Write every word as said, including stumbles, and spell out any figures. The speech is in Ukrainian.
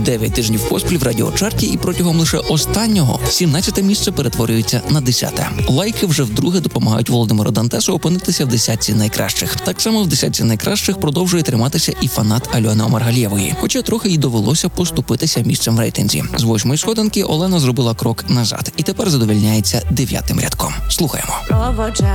Дев'ять тижнів поспіль в радіочарті, і протягом лише останнього сімнадцяте місце перетворюється на десяте. Лайки вже вдруге допомагають Володимиру Дантесу опинитися в десятці найкращих. Так само в десятці найкращих продовжує триматися і фанат Альони Омаргалієвої, хоча трохи їй довелося поступитися місцем в рейтинзі. З восьмої сходинки Олена зробила крок назад і тепер задовольняється дев'ятим рядком. Слухаємо.